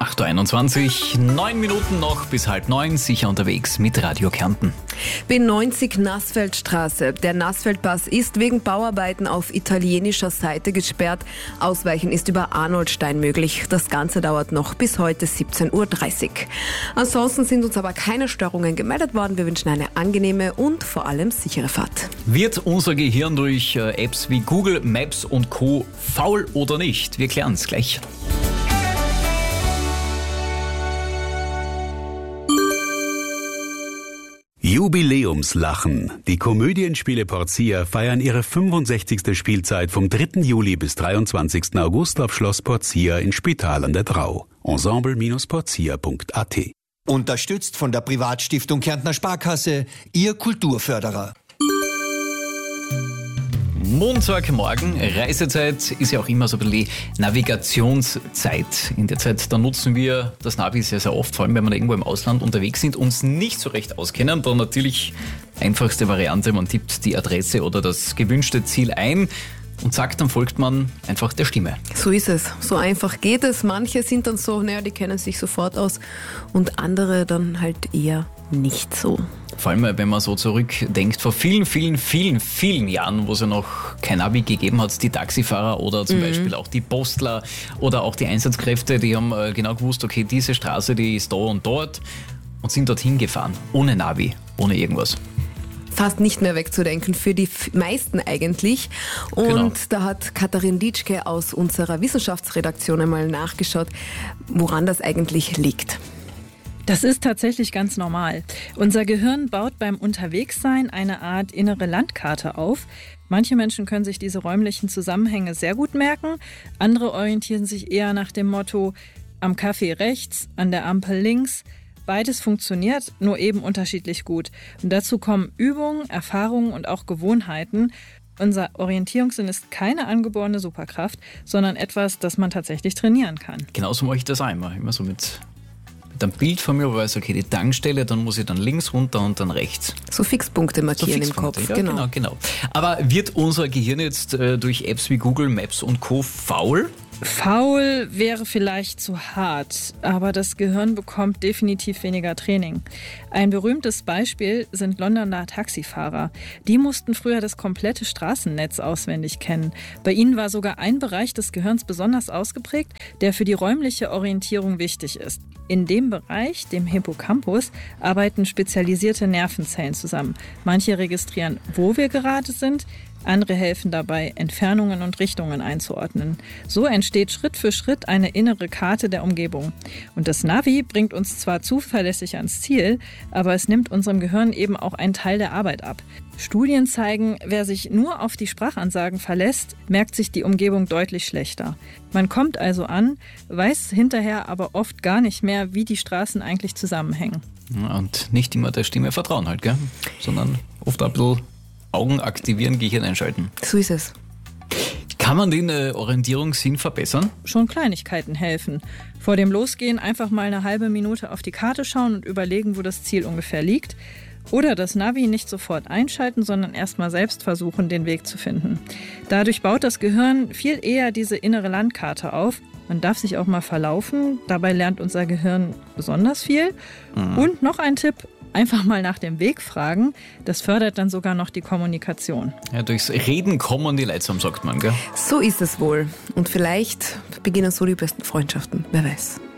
8.21 Uhr, 9 Minuten noch bis 8:30, sicher unterwegs mit Radio Kärnten. B90 Nassfeldstraße. Der Nassfeldpass ist wegen Bauarbeiten auf italienischer Seite gesperrt. Ausweichen ist über Arnoldstein möglich. Das Ganze dauert noch bis heute 17.30 Uhr. Ansonsten sind uns aber keine Störungen gemeldet worden. Wir wünschen eine angenehme und vor allem sichere Fahrt. Wird unser Gehirn durch Apps wie Google Maps und Co. faul oder nicht? Wir klären es gleich. Jubiläumslachen. Die Komödienspiele Porcia feiern ihre 65. Spielzeit vom 3. Juli bis 23. August auf Schloss Porcia in Spital an der Drau. Ensemble-porcia.at. Unterstützt von der Privatstiftung Kärntner Sparkasse, Ihr Kulturförderer. Montagmorgen, Reisezeit ist ja auch immer so ein bisschen Navigationszeit. In der Zeit, da nutzen wir das Navi sehr, sehr oft, vor allem wenn wir irgendwo im Ausland unterwegs sind, uns nicht so recht auskennen. Dann natürlich einfachste Variante, man tippt die Adresse oder das gewünschte Ziel ein und zack, dann folgt man einfach der Stimme. So ist es. So einfach geht es. Manche sind dann so, die kennen sich sofort aus und andere dann halt eher nicht so. Vor allem, wenn man so zurückdenkt, vor vielen, vielen, vielen, vielen Jahren, wo es ja noch kein Navi gegeben hat, die Taxifahrer oder zum Beispiel auch die Postler oder auch die Einsatzkräfte, die haben genau gewusst, okay, diese Straße, die ist da und dort und sind dorthin gefahren, ohne Navi, ohne irgendwas. Fast nicht mehr wegzudenken, für die meisten eigentlich. Und Genau. Da hat Katharin Ditschke aus unserer Wissenschaftsredaktion einmal nachgeschaut, woran das eigentlich liegt. Das ist tatsächlich ganz normal. Unser Gehirn baut beim Unterwegssein eine Art innere Landkarte auf. Manche Menschen können sich diese räumlichen Zusammenhänge sehr gut merken. Andere orientieren sich eher nach dem Motto, am Café rechts, an der Ampel links. Beides funktioniert, nur eben unterschiedlich gut. Und dazu kommen Übungen, Erfahrungen und auch Gewohnheiten. Unser Orientierungssinn ist keine angeborene Superkraft, sondern etwas, das man tatsächlich trainieren kann. Genauso mache ich das auch immer so mit einem Bild von mir, wo ich weiß, okay, die Tankstelle, dann muss ich dann links runter und dann rechts. So Fixpunkte markieren im Kopf. Ja, genau. Aber wird unser Gehirn jetzt durch Apps wie Google Maps und Co. faul? Faul wäre vielleicht zu hart, aber das Gehirn bekommt definitiv weniger Training. Ein berühmtes Beispiel sind Londoner Taxifahrer. Die mussten früher das komplette Straßennetz auswendig kennen. Bei ihnen war sogar ein Bereich des Gehirns besonders ausgeprägt, der für die räumliche Orientierung wichtig ist. In dem Bereich, dem Hippocampus, arbeiten spezialisierte Nervenzellen zusammen. Manche registrieren, wo wir gerade sind, andere helfen dabei, Entfernungen und Richtungen einzuordnen. So entsteht Schritt für Schritt eine innere Karte der Umgebung. Und das Navi bringt uns zwar zuverlässig ans Ziel, aber es nimmt unserem Gehirn eben auch einen Teil der Arbeit ab. Studien zeigen, wer sich nur auf die Sprachansagen verlässt, merkt sich die Umgebung deutlich schlechter. Man kommt also an, weiß hinterher aber oft gar nicht mehr, wie die Straßen eigentlich zusammenhängen. Ja, und nicht immer der Stimme vertrauen halt, gell? Sondern oft ein bisschen Augen aktivieren, Gehirn einschalten. So ist es. Kann man den Orientierungssinn verbessern? Schon Kleinigkeiten helfen. Vor dem Losgehen einfach mal eine halbe Minute auf die Karte schauen und überlegen, wo das Ziel ungefähr liegt. Oder das Navi nicht sofort einschalten, sondern erst mal selbst versuchen, den Weg zu finden. Dadurch baut das Gehirn viel eher diese innere Landkarte auf. Man darf sich auch mal verlaufen. Dabei lernt unser Gehirn besonders viel. Und noch ein Tipp: einfach mal nach dem Weg fragen. Das fördert dann sogar noch die Kommunikation. Ja, durchs Reden kommen die Leute zusammen, sagt man, gell? So ist es wohl. Und vielleicht beginnen so die besten Freundschaften. Wer weiß.